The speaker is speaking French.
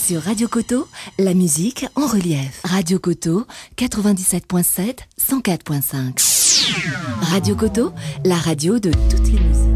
Sur Radio Coteau, la musique en relief. Radio Coteau, 97.7, 104.5. Radio Coteau, la radio de toutes les musiques.